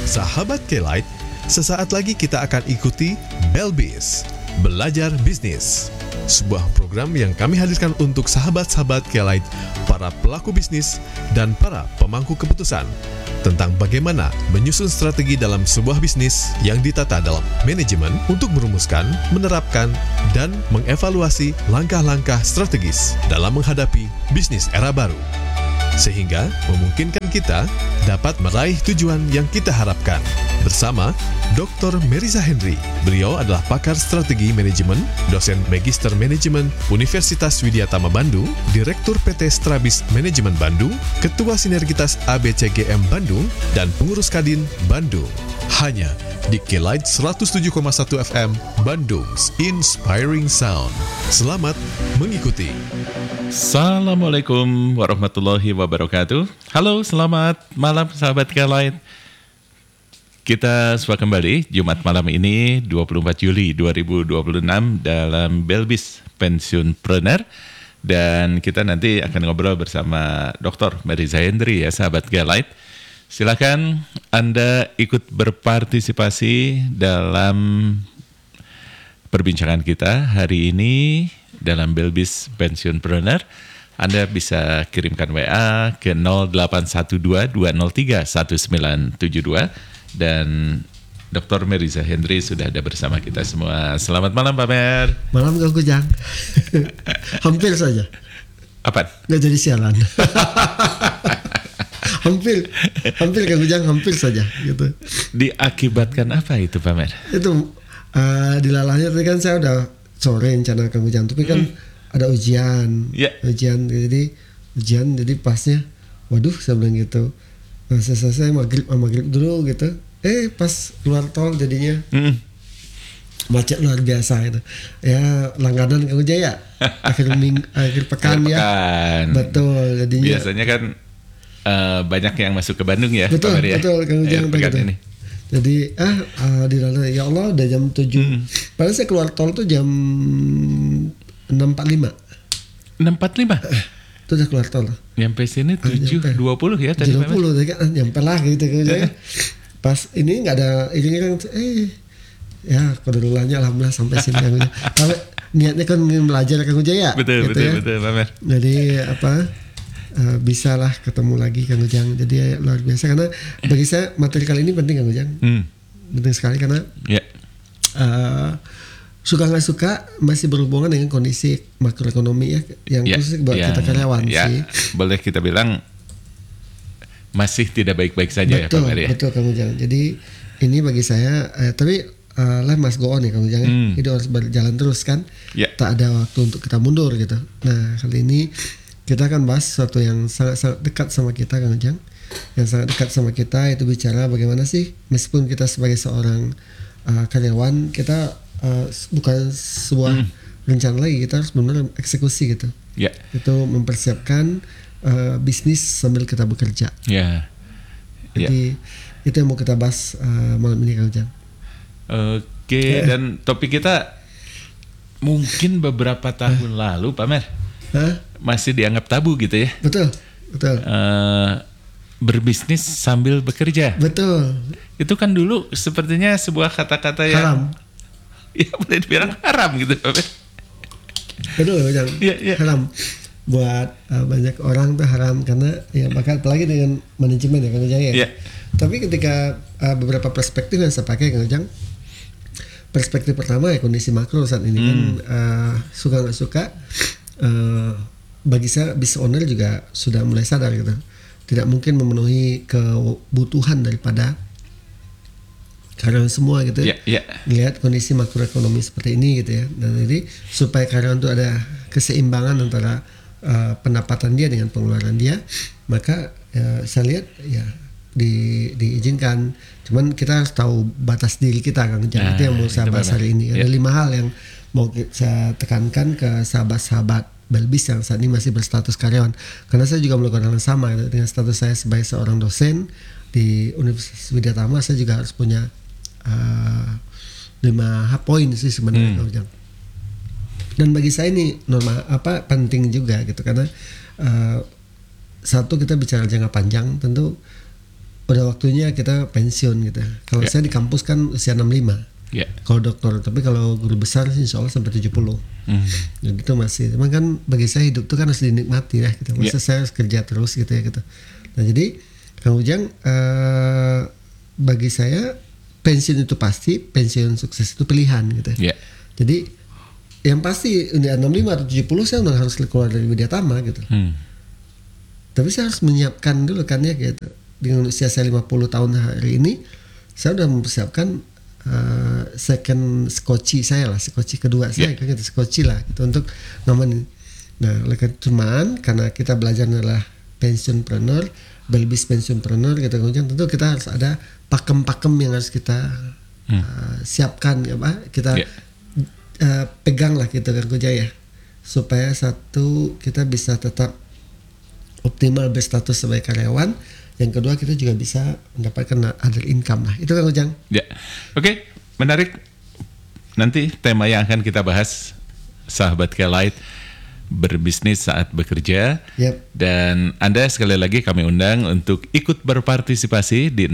Sahabat K-Lite, sesaat lagi kita akan ikuti Belbis, Belajar Bisnis. Sebuah program yang kami hadirkan untuk sahabat-sahabat K-Lite, para pelaku bisnis, dan para pemangku keputusan tentang bagaimana menyusun strategi dalam sebuah bisnis yang ditata dalam manajemen untuk merumuskan, menerapkan, dan mengevaluasi langkah-langkah strategis dalam menghadapi bisnis era baru, sehingga memungkinkan kita dapat meraih tujuan yang kita harapkan. Bersama Dr. Meriza Henry. Beliau adalah pakar strategi manajemen, dosen Magister Manajemen Universitas Widyatama Bandung, Direktur PT Strabis Manajemen Bandung, Ketua Sinergitas ABCGM Bandung, dan Pengurus Kadin Bandung. Hanya di K-Lite 107,1 FM Bandung's Inspiring Sound. Selamat mengikuti. Assalamualaikum warahmatullahi wabarakatuh. Halo, selamat malam sahabat K-Lite. Kita semua kembali Jumat malam ini 24 Juli 2026 dalam Belbis Pensiunpreneur. Dan kita nanti akan ngobrol bersama Dr. Meriza Henry ya sahabat K-Lite. Silakan Anda ikut berpartisipasi dalam perbincangan kita hari ini dalam Belbis Pensiunpreneur. Anda bisa kirimkan WA ke 0812-203-1972 dan Dr. Meriza Henry sudah ada bersama kita semua. Selamat malam Pak Mer. Malam Kang Ujang. Hampir saja. Apa? Nggak jadi sialan. hampir Kang Ujang, hampir saja gitu. Diakibatkan apa itu Pak Mer? Itu dilalahnya tadi kan saya udah sore rencana Kang Ujang, tapi kan ada ujian. Yeah. Ujian jadi pasnya waduh saya bilang gitu. Nah, selesai maghrib dulu gitu. Pas keluar tol jadinya macet luar biasa gitu. Ya langganan Kang Ujang ya. akhir pekan ya. Betul. Jadinya biasanya kan banyak yang masuk ke Bandung ya. Betul, Pak Mer, ya? Betul Kang Ujang pekan gitu. ini. Jadi dilalui ya Allah udah jam 7. Padahal saya keluar tol tuh jam 6.45. 6.45. Itu udah keluar tol. Nyampe sini 7.20 ya tadi. 7.20 tadi kan nyampe lah gitu kan. Pas ini nggak ada ini kan ya kodarulahnya alhamdulillah sampai sini Kang Ujang. Tapi niatnya kan belajar Kang Ujang ya. Betul Pak Mer. Jadi bisa lah ketemu lagi Kang Ujang. Jadi luar biasa karena bagi saya materi kali ini penting Kang Ujang. Penting sekali karena suka nggak suka masih berhubungan dengan kondisi makroekonomi ya yang khusus buat kita karyawan sih. Boleh kita bilang masih tidak baik-baik saja betul, ya Pak Mer ya. Betul Kang Ujang. Jadi ini bagi saya tapi mas go on ya Kang Ujang. Hidup harus berjalan terus kan. Tak ada waktu untuk kita mundur gitu. Nah kali ini kita akan bahas sesuatu yang sangat-sangat dekat sama kita Kang Ujang. Yang sangat dekat sama kita itu bicara bagaimana sih meskipun kita sebagai seorang karyawan kita bukan sebuah rencana lagi, kita harus benar eksekusi gitu. Itu mempersiapkan bisnis sambil kita bekerja. Jadi itu yang mau kita bahas malam ini Kang Ujang. Oke. Dan topik kita mungkin beberapa tahun lalu Pak Mer masih dianggap tabu gitu ya. Betul. Berbisnis sambil bekerja. Betul. Itu kan dulu sepertinya sebuah kata-kata yang haram. Ya boleh dibilang haram gitu Pak Mer. Betul Ujang. Haram. Buat banyak orang tuh haram karena ya bahkan apalagi dengan manajemen ya Kang Ujang ya. Tapi ketika beberapa perspektif yang saya pakai Kang Ujang. Perspektif pertama ya kondisi makro saat ini kan suka nggak suka bagi saya business owner juga sudah mulai sadar gitu. Tidak mungkin memenuhi kebutuhan daripada karyawan semua gitu. Lihat kondisi makroekonomi seperti ini gitu ya. Dan jadi supaya karyawan itu ada keseimbangan antara pendapatan dia dengan pengeluaran dia, maka saya lihat ya diizinkan. Cuman kita harus tahu batas diri kita Kang Ujang. Itu yang mau saya bahas hari ini. Ada 5 hal yang mau saya tekankan ke sahabat-sahabat Belbis yang saat ini masih berstatus karyawan. Karena saya juga melakukan hal yang sama dengan status saya sebagai seorang dosen di Universitas Widyatama. Saya juga harus punya 5 poin sih sebenarnya Kang Ujang. Dan bagi saya ini penting juga gitu karena satu kita bicara jangka panjang tentu udah waktunya kita pensiun gitu. Kalau saya di kampus kan usia 65. Kalau doktor, tapi kalau guru besar sih insya Allah sampai 70. Jadi itu masih, cuman kan bagi saya hidup itu kan harus dinikmati ya gitu. Masa saya harus kerja terus gitu ya gitu. Nah jadi Kang Ujang, bagi saya pensiun itu pasti, pensiun sukses itu pilihan gitu. Jadi yang pasti di 65 atau 70 saya udah harus keluar dari Widyatama gitu. Tapi saya harus menyiapkan dulu kan ya gitu. Dengan usia saya 50 tahun hari ini, saya udah mempersiapkan second skoci saya lah, skoci kedua saya kan gitu, skoci lah gitu untuk nemenin. Nah, oleh cuman karena kita belajar adalah pensiunpreneur, Belbis pensiunpreneur gitu kan, tentu kita harus ada pakem-pakem yang harus kita siapkan ya Pak, kita pegang lah gitu kan Jaya, supaya satu kita bisa tetap optimal berstatus sebagai karyawan. Yang kedua kita juga bisa mendapatkan other income lah. Itu kan Ujang. Oke, menarik. Nanti tema yang akan kita bahas, sahabat K-Lite, berbisnis saat bekerja. Dan Anda sekali lagi kami undang untuk ikut berpartisipasi di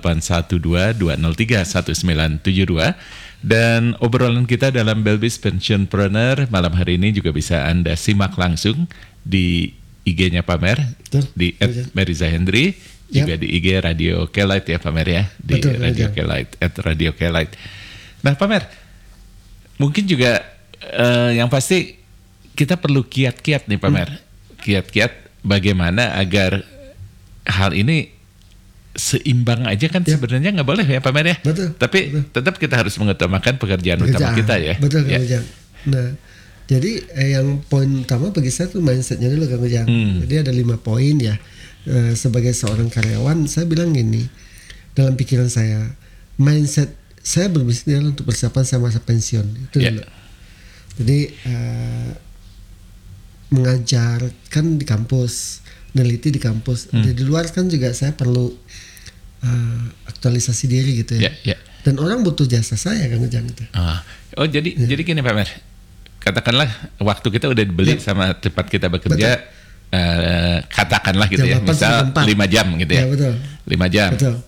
0812-203-1972. Dan obrolan kita dalam Belbis Pensiunpreneur malam hari ini juga bisa Anda simak langsung di IG-nya Pamer, di @merizahendri, juga di IG Radio K-Lite ya Pamer ya, di Radio K-Lite, @Radio K-Lite. Nah Pamer, mungkin juga yang pasti kita perlu kiat-kiat nih Pamer, kiat-kiat bagaimana agar hal ini seimbang aja kan sebenarnya nggak boleh ya Pamer ya. Tapi tetap kita harus mengutamakan pekerjaan utama kita ya. Betul Kang Ujang. Nah, jadi yang poin utama bagi saya tuh mindsetnya dulu Kang Ujang. Jadi ada 5 poin ya. Sebagai seorang karyawan saya bilang gini, dalam pikiran saya, mindset saya berbisnis adalah untuk persiapan saya masa pensiun itu dulu. Jadi mengajar kan di kampus, neliti di kampus. Di luar kan juga saya perlu aktualisasi diri gitu ya. Dan orang butuh jasa saya Kang Ujang itu. Jadi gini Pak Mer. Katakanlah waktu kita udah dibeli sama tempat kita bekerja, katakanlah gitu jam ya, misal 5 jam gitu ya. 5 jam.